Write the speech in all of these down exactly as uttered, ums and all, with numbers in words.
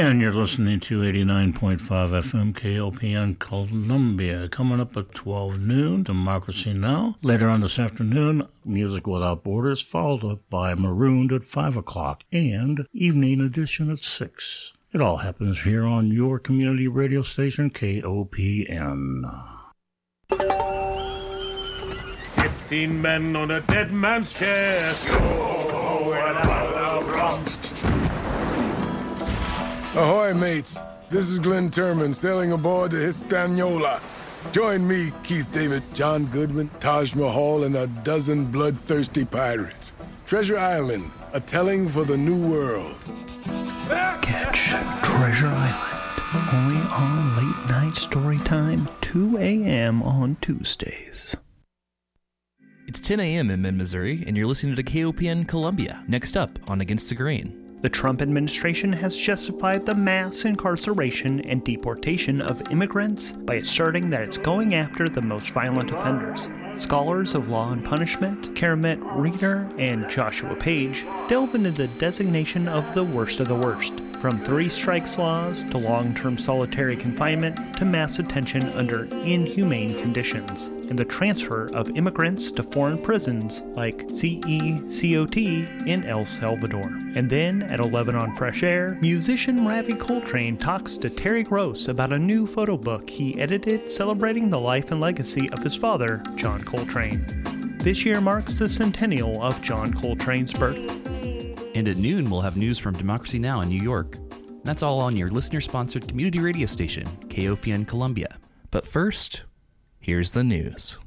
And you're listening to eighty-nine point five F M K O P N Columbia. Coming up at twelve noon, Democracy Now! Later on this afternoon, Music Without Borders, followed up by Marooned at five o'clock, and Evening Edition at six. It all happens here on your community radio station, K O P N. Fifteen men on a dead man's chest. Ahoy, mates. This is Glenn Turman sailing aboard the Hispaniola. Join me, Keith David, John Goodman, Taj Mahal, and a dozen bloodthirsty pirates. Treasure Island, a telling for the new world. Catch Treasure Island only on Late Night Storytime, two a.m. on Tuesdays. It's ten a.m. in mid-Missouri, and you're listening to K O P N Columbia. Next up on Against the Grain. The Trump administration has justified the mass incarceration and deportation of immigrants by asserting that it's going after the most violent offenders. Scholars of Law and Punishment, Karamet Reeder and Joshua Page, delve into the designation of the worst of the worst, from three strikes laws to long-term solitary confinement to mass detention under inhumane conditions, and the transfer of immigrants to foreign prisons like C E C O T in El Salvador. And then, at eleven on Fresh Air, musician Ravi Coltrane talks to Terry Gross about a new photo book he edited celebrating the life and legacy of his father, John Coltrane. This year marks the centennial of John Coltrane's birth. And at noon, we'll have news from Democracy Now! In New York. That's all on your listener-sponsored community radio station, K O P N Columbia. But first, here's the news.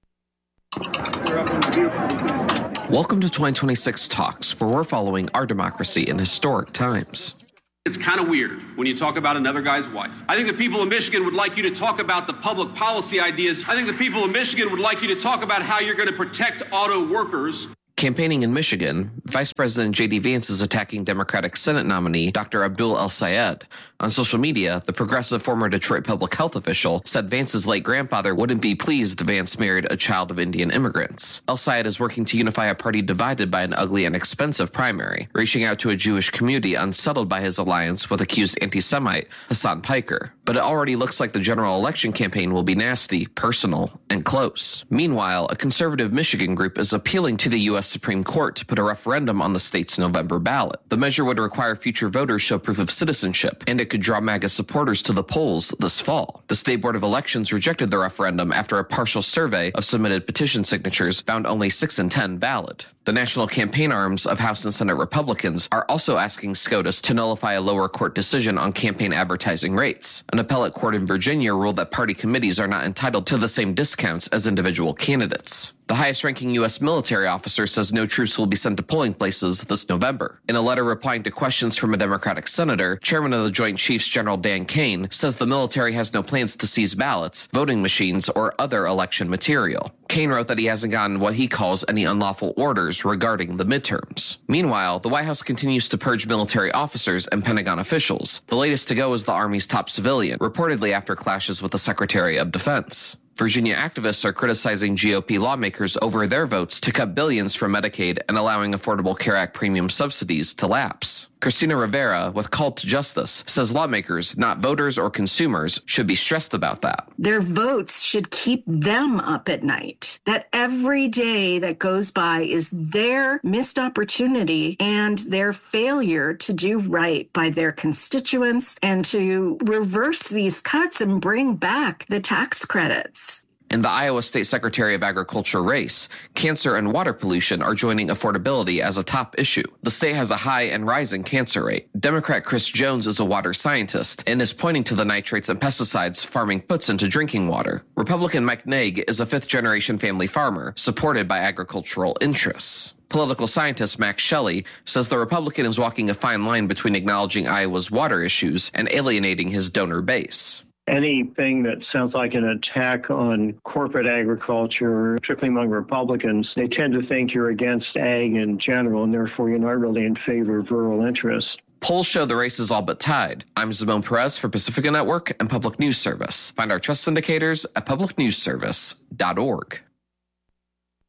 Welcome to twenty twenty-six Talks, where we're following our democracy in historic times. It's kind of weird when you talk about another guy's wife. I think the people of Michigan would like you to talk about the public policy ideas. I think the people of Michigan would like you to talk about how you're going to protect auto workers. Campaigning in Michigan, Vice President J D Vance is attacking Democratic Senate nominee Doctor Abdul El-Sayed. On social media, the progressive former Detroit public health official said Vance's late grandfather wouldn't be pleased Vance married a child of Indian immigrants. El-Sayed is working to unify a party divided by an ugly and expensive primary, reaching out to a Jewish community unsettled by his alliance with accused anti-Semite Hassan Piker. But it already looks like the general election campaign will be nasty, personal, and close. Meanwhile, a conservative Michigan group is appealing to the U S Supreme Court to put a referendum on the state's November ballot. The measure would require future voters show proof of citizenship, and it could draw MAGA supporters to the polls this fall. The State Board of Elections rejected the referendum after a partial survey of submitted petition signatures found only six in ten valid. The national campaign arms of House and Senate Republicans are also asking SCOTUS to nullify a lower court decision on campaign advertising rates. An appellate court in Virginia ruled that party committees are not entitled to the same discounts as individual candidates. The highest-ranking U S military officer says no troops will be sent to polling places this November. In a letter replying to questions from a Democratic senator, Chairman of the Joint Chiefs General Dan Kane says the military has no plans to seize ballots, voting machines, or other election material. Kane wrote that he hasn't gotten what he calls any unlawful orders regarding the midterms. Meanwhile, the White House continues to purge military officers and Pentagon officials. The latest to go is the Army's top civilian, reportedly after clashes with the Secretary of Defense. Virginia activists are criticizing G O P lawmakers over their votes to cut billions from Medicaid and allowing Affordable Care Act premium subsidies to lapse. Christina Rivera, with Call to Justice, says lawmakers, not voters or consumers, should be stressed about that. Their votes should keep them up at night. That every day that goes by is their missed opportunity and their failure to do right by their constituents and to reverse these cuts and bring back the tax credits. In the Iowa State Secretary of Agriculture race, cancer and water pollution are joining affordability as a top issue. The state has a high and rising cancer rate. Democrat Chris Jones is a water scientist and is pointing to the nitrates and pesticides farming puts into drinking water. Republican Mike Naig is a fifth-generation family farmer supported by agricultural interests. Political scientist Max Shelley says the Republican is walking a fine line between acknowledging Iowa's water issues and alienating his donor base. Anything that sounds like an attack on corporate agriculture, particularly among Republicans, they tend to think you're against ag in general, and therefore you're not really in favor of rural interests. Polls show the race is all but tied. I'm Zimone Perez for Pacifica Network and Public News Service. Find our trust indicators at public news service dot org.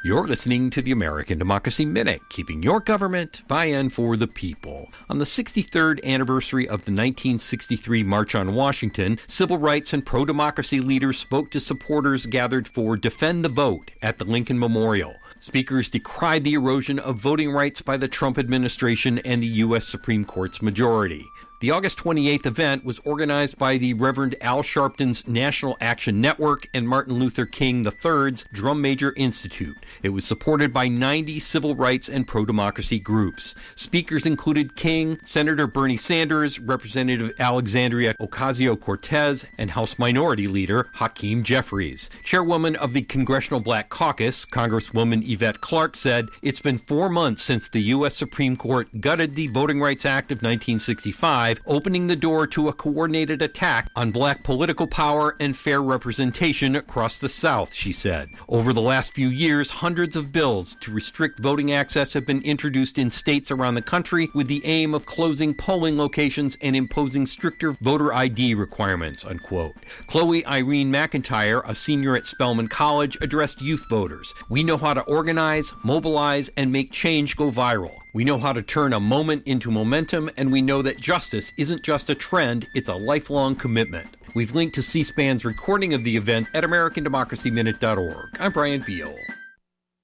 You're listening to the American Democracy Minute, keeping your government by and for the people. On the sixty-third anniversary of the nineteen sixty-three March on Washington, civil rights and pro-democracy leaders spoke to supporters gathered for Defend the Vote at the Lincoln Memorial. Speakers decried the erosion of voting rights by the Trump administration and the U S Supreme Court's majority. The August twenty-eighth event was organized by the Reverend Al Sharpton's National Action Network and Martin Luther King the third's Drum Major Institute. It was supported by ninety civil rights and pro-democracy groups. Speakers included King, Senator Bernie Sanders, Representative Alexandria Ocasio-Cortez, and House Minority Leader Hakeem Jeffries. Chairwoman of the Congressional Black Caucus, Congresswoman Yvette Clarke, said, "It's been four months since the U S Supreme Court gutted the Voting Rights Act of nineteen sixty-five, opening the door to a coordinated attack on black political power and fair representation across the South," she said. Over the last few years, hundreds of bills to restrict voting access have been introduced in states around the country with the aim of closing polling locations and imposing stricter voter I D requirements, unquote. Chloe Irene McIntyre, a senior at Spelman College, addressed youth voters. "We know how to organize, mobilize, and make change go viral. We know how to turn a moment into momentum, and we know that justice isn't just a trend, it's a lifelong commitment." We've linked to C-SPAN's recording of the event at American Democracy Minute dot org. I'm Brian Beal.